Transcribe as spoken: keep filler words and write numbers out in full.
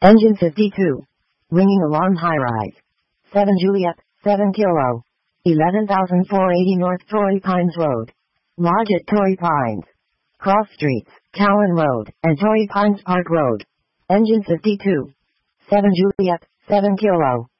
Engine fifty-two. Ringing alarm high-rise. seven Juliet, seven Kilo. eleven thousand four hundred eighty North Torrey Pines Road. Lodge at Torrey Pines. Cross Streets, Cowan Road, and Torrey Pines Park Road. Engine fifty-two. seven Juliet, seven Kilo.